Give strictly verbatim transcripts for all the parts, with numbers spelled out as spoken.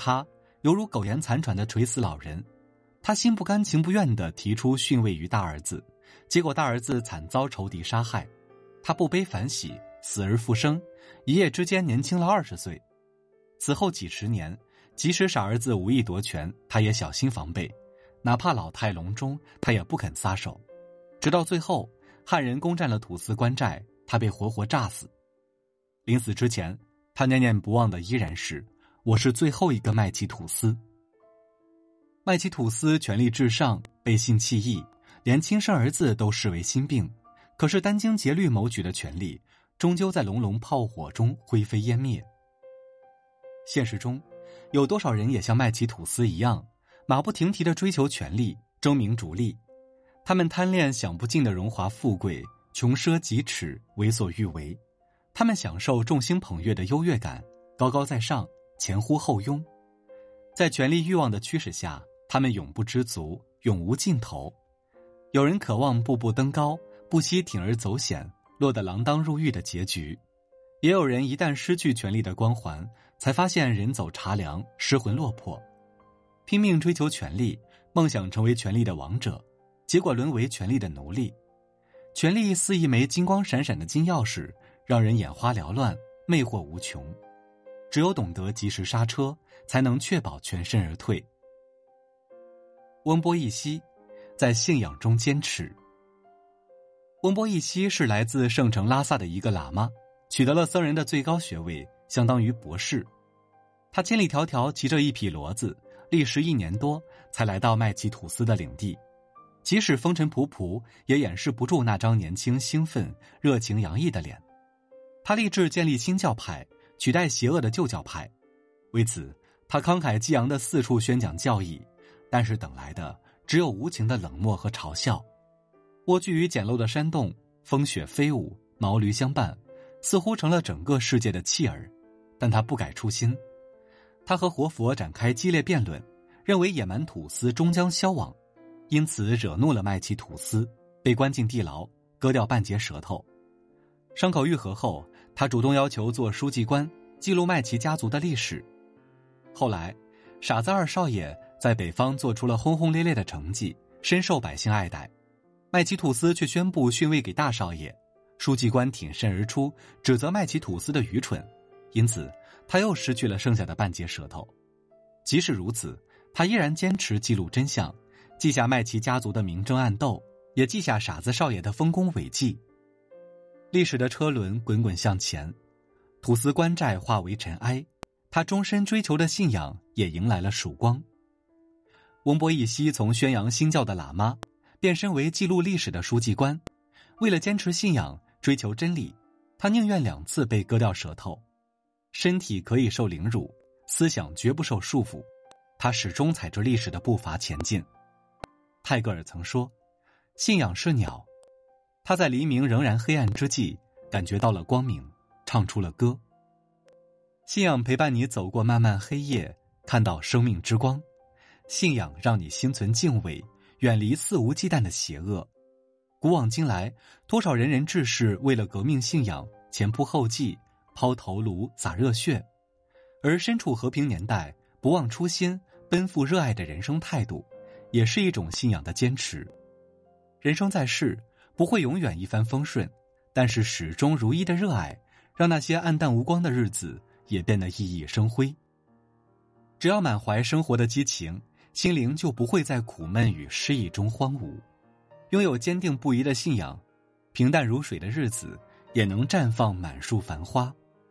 他犹如苟延残喘的垂死老人。他心不甘情不愿地提出逊位于大儿子，结果大儿子惨遭仇敌杀害。他不悲反喜，死而复生，一夜之间年轻了二十岁。此后几十年，即使傻儿子无意夺权，他也小心防备，哪怕老态龙钟，他也不肯撒手。直到最后，汉人攻占了土司关寨，他被活活炸死。临死之前，他念念不忘的依然是：我是最后一个麦其土司。麦其土司权力至上，背信弃义，连亲生儿子都视为心病。可是殚精竭虑谋取的权力，终究在隆隆炮火中灰飞烟灭。现实中，有多少人也像麦其土司一样，马不停蹄地追求权力，争名逐利？他们贪恋享不尽的荣华富贵，穷奢极侈，为所欲为。他们享受众星捧月的优越感，高高在上，前呼后拥。在权力欲望的驱使下，他们永不知足，永无尽头。有人渴望步步登高，不惜铤而走险，落得锒铛入狱的结局；也有人一旦失去权力的光环，才发现人走茶凉，失魂落魄。拼命追求权力，梦想成为权力的王者，结果沦为权力的奴隶。权力似一枚金光闪闪的金钥匙，让人眼花缭乱，魅惑无穷。只有懂得及时刹车，才能确保全身而退。翁波一希在信仰中坚持。翁波一希是来自圣城拉萨的一个喇嘛，取得了僧人的最高学位，相当于博士。他千里迢迢骑着一匹骡子，历时一年多才来到麦其土司的领地。即使风尘仆仆，也掩饰不住那张年轻兴奋、热情洋溢的脸。他立志建立新教派，取代邪恶的旧教派。为此，他慷慨激昂地四处宣讲教义，但是等来的只有无情的冷漠和嘲笑。蜗居于简陋的山洞，风雪飞舞，毛驴相伴，似乎成了整个世界的弃儿。但他不改初心，他和活佛展开激烈辩论，认为野蛮土司终将消亡，因此惹怒了麦其土司，被关进地牢，割掉半截舌头。伤口愈合后，他主动要求做书记官，记录麦其家族的历史。后来，傻子二少爷在北方做出了轰轰烈烈的成绩，深受百姓爱戴。麦其土司却宣布逊位给大少爷，书记官挺身而出，指责麦其土司的愚蠢，因此他又失去了剩下的半截舌头。即使如此，他依然坚持记录真相，记下麦其家族的明争暗斗，也记下傻子少爷的丰功伟绩。历史的车轮滚滚向前，土司关寨化为尘埃，他终身追求的信仰也迎来了曙光。翁波一希从宣扬新教的喇嘛变身为记录历史的书记官，为了坚持信仰，追求真理，他宁愿两次被割掉舌头。身体可以受凌辱，思想绝不受束缚，他始终踩着历史的步伐前进。泰戈尔曾说，信仰是鸟，他在黎明仍然黑暗之际，感觉到了光明，唱出了歌。信仰陪伴你走过漫漫黑夜，看到生命之光。信仰让你心存敬畏，远离肆无忌惮的邪恶。古往今来，多少仁人志士为了革命信仰前仆后继，抛头颅洒热血。而身处和平年代，不忘初心，奔赴热爱的人生态度，也是一种信仰的坚持。人生在世，不会永远一帆风顺，但是始终如一的热爱，让那些暗淡无光的日子也变得熠熠生辉。只要满怀生活的激情，心灵就不会在苦闷与失意中荒芜。拥有坚定不移的信仰，平淡如水的日子也能绽放满树繁花。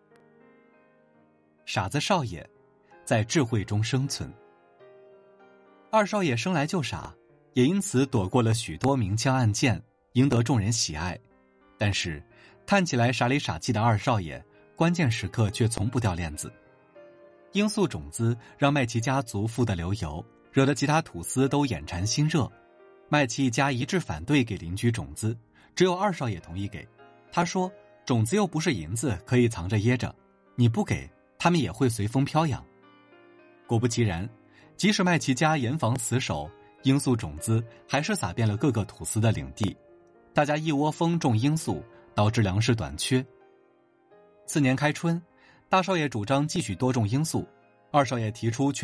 傻子少爷在智慧中生存。二少爷生来就傻，也因此躲过了许多明枪暗箭，赢得众人喜爱。但是看起来傻里傻气的二少爷，关键时刻却从不掉链子。罂粟种子让麦其家族富得流油，惹得其他土司都眼馋心热。麦其一家一致反对给邻居种子，只有二少爷同意给。他说，种子又不是银子，可以藏着掖着，你不给，他们也会随风飘扬。果不其然，即使麦其家严防死守，罂粟种子还是撒遍了各个土司的领地，大家一窝蜂种罂粟，导致粮食短缺。次年开春，大少爷主张继续多种罂粟，二少爷提出全